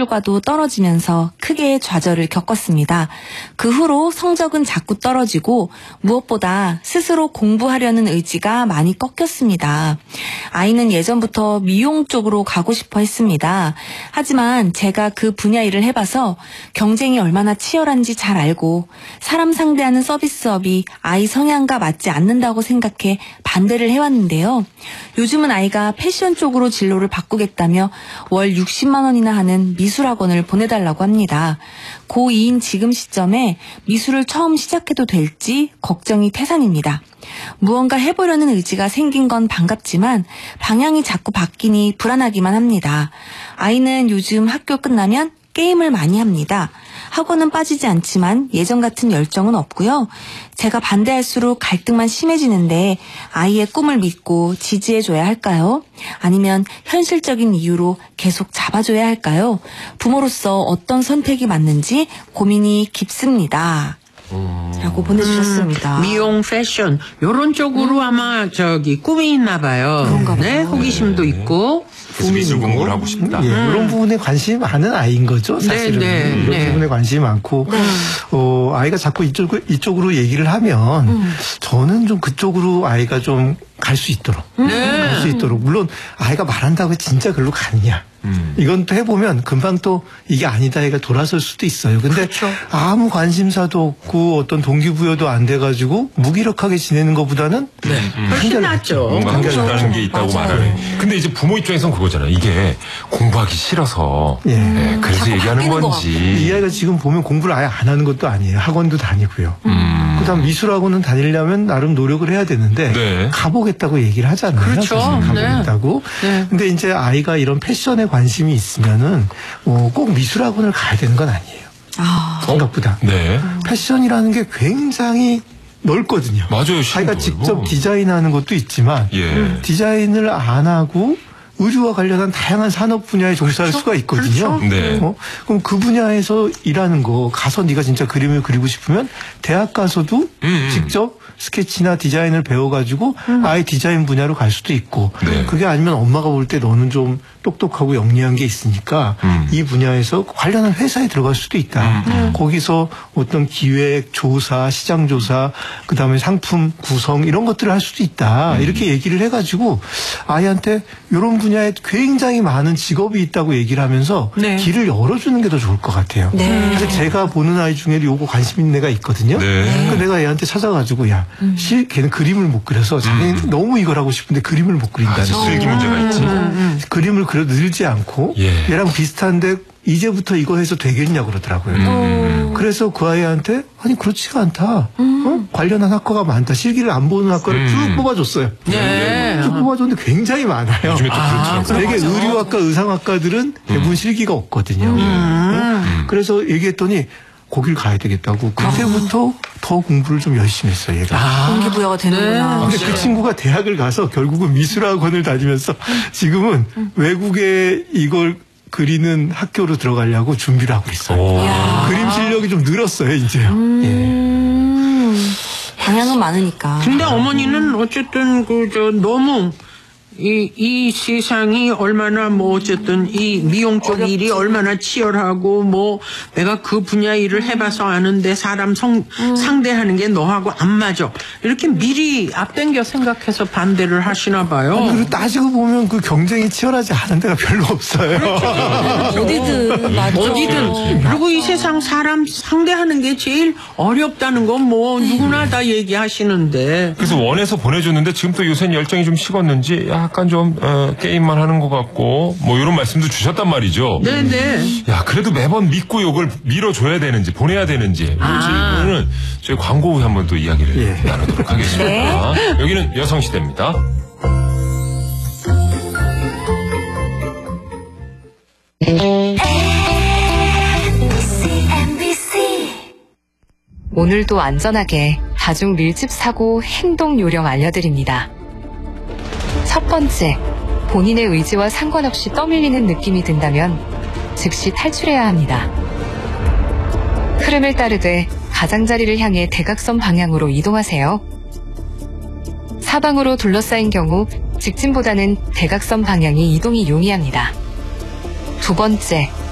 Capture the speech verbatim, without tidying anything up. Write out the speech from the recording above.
친구들과도 떨어지면서 크게 좌절을 겪었습니다. 그 후로 성적은 자꾸 떨어지고 무엇보다 스스로 공부하려는 의지가 많이 꺾였습니다. 아이는 예전부터 미용 쪽으로 가고 싶어 했습니다. 하지만 제가 그 분야 일을 해봐서 경쟁이 얼마나 치열한지 잘 알고 사람 상대하는 서비스업이 아이 성향과 맞지 않는다고 생각해 반대를 해왔는데요. 요즘은 아이가 패션 쪽으로 진로를 바꾸겠다며 월 육십만 원이나 하는 미술학원을 보내달라고 합니다. 고이인 지금 시점에 미술을 처음 시작해도 될지 걱정이 태산입니다. 무언가 해보려는 의지가 생긴 건 반갑지만 방향이 자꾸 바뀌니 불안하기만 합니다. 아이는 요즘 학교 끝나면 게임을 많이 합니다. 학원은 빠지지 않지만 예전 같은 열정은 없고요. 제가 반대할수록 갈등만 심해지는데 아이의 꿈을 믿고 지지해줘야 할까요? 아니면 현실적인 이유로 계속 잡아줘야 할까요? 부모로서 어떤 선택이 맞는지 고민이 깊습니다. 음. 라고 보내주셨습니다. 음, 미용, 패션 요런 쪽으로 음. 아마 저기 꿈이 있나 봐요. 그런가 봐요. 네, 호기심도 네. 있고. 미술 공부를 하고 싶다. 예, 음. 이런 부분에 관심이 많은 아이인 거죠. 사실은 네, 네, 이런 네. 부분에 관심이 많고 네. 어, 아이가 자꾸 이쪽, 이쪽으로 얘기를 하면 음. 저는 좀 그쪽으로 아이가 좀 갈 수 있도록 네. 갈 수 있도록 물론 아이가 말한다고 진짜 글로 가느냐 음. 이건 또 해보면 금방 또 이게 아니다 얘가 돌아설 수도 있어요. 근데 그렇죠. 아무 관심사도 없고 어떤 동기부여도 안 돼가지고 무기력하게 지내는 것보다는 네. 음. 훨씬 낫죠. 뭔가 하고 싶다는 게 있다고 맞아요. 말하네. 근데 이제 부모 입장에선 그거잖아요. 이게 공부하기 싫어서 예. 네, 그래서 얘기하는 건지. 이 아이가 지금 보면 공부를 아예 안 하는 것도 아니에요. 학원도 다니고요. 음. 그다음 미술학원은 다니려면 나름 노력을 해야 되는데 네. 가보겠다고 얘기를 하잖아요. 그렇죠. 사실 가보겠다고. 네. 근데 이제 아이가 이런 패션에 관심이 있으면은 어, 꼭 미술학원을 가야 되는 건 아니에요. 아. 생각보다. 네. 패션이라는 게 굉장히 넓거든요. 맞아요. 아이가 직접 디자인하는 것도 있지만 예. 디자인을 안 하고 의류와 관련한 다양한 산업 분야에 종사할 그렇죠? 수가 있거든요. 그렇죠? 네. 어? 그럼 그 분야에서 일하는 거 가서 네가 진짜 그림을 그리고 싶으면 대학 가서도 음, 음. 직접 스케치나 디자인을 배워가지고 음. 아예 디자인 분야로 갈 수도 있고 네. 그게 아니면 엄마가 볼 때 너는 좀 똑똑하고 영리한 게 있으니까 음. 이 분야에서 관련한 회사에 들어갈 수도 있다. 음. 거기서 어떤 기획, 조사, 시장 조사, 그다음에 상품 구성 이런 것들을 할 수도 있다. 음. 이렇게 얘기를 해가지고 아이한테 이런 분야에 굉장히 많은 직업이 있다고 얘기를 하면서 네. 길을 열어주는 게 더 좋을 것 같아요. 네. 그래서 제가 보는 아이 중에 요거 관심 있는 애가 있거든요. 네. 그 내가 얘한테 찾아가지고 야, 음. 실 걔는 그림을 못 그려서 자기는 음. 너무 이걸 하고 싶은데 그림을 못 그린다는 아, 거예요. 실기 문제가 있지. 음. 그림을 그려 늘지 않고 예. 얘랑 비슷한데 이제부터 이거 해서 되겠냐고 그러더라고요. 음. 그래서 그 아이한테 아니 그렇지가 않다. 어? 관련한 학과가 많다. 실기를 안 보는 학과를 음. 쭉 뽑아줬어요. 네. 쭉 뽑아줬는데 굉장히 많아요. 요즘에 또 아, 그렇죠. 되게 맞아. 의류학과, 의상학과들은 대부분 실기가 없거든요. 음. 어? 그래서 얘기했더니 거길 가야 되겠다고. 그때부터 더 공부를 좀 열심히 했어요, 얘가. 아, 동기부여가 되는구나. 네. 근데 그 친구가 대학을 가서 결국은 미술학원을 다니면서 지금은 외국에 이걸 그리는 학교로 들어가려고 준비를 하고 있어요. 오. 이야. 그림 실력이 좀 늘었어요, 이제요. 음. 방향은 많으니까. 근데 어머니는 어쨌든 그 저 너무 이, 이 세상이 얼마나 뭐 어쨌든 이 미용 쪽 어렵지. 일이 얼마나 치열하고 뭐 내가 그 분야 일을 해봐서 아는데 사람 성, 음. 상대하는 게 너하고 안 맞아. 이렇게 미리 앞당겨 생각해서 반대를 하시나 봐요. 그리고 따지고 보면 그 경쟁이 치열하지 않은 데가 별로 없어요. 어디든 맞죠. 어디든. 그리고 이 세상 사람 상대하는 게 제일 어렵다는 건 뭐 누구나 다 얘기하시는데. 그래서 원해서 보내줬는데 지금 또 요새는 열정이 좀 식었는지 약간 좀 어, 게임만 하는 것 같고 뭐 이런 말씀도 주셨단 말이죠. 네네. 야 그래도 매번 믿고 이걸 밀어줘야 되는지 보내야 되는지 아. 이거는 저희 광고 후에 한번 또 이야기를 예. 나누도록 하겠습니다. 여기는 여성시대입니다. 오늘도 안전하게 다중 밀집 사고 행동 요령 알려드립니다. 첫 번째, 본인의 의지와 상관없이 떠밀리는 느낌이 든다면 즉시 탈출해야 합니다. 흐름을 따르되 가장자리를 향해 대각선 방향으로 이동하세요. 사방으로 둘러싸인 경우 직진보다는 대각선 방향이 이동이 용이합니다. 두 번째,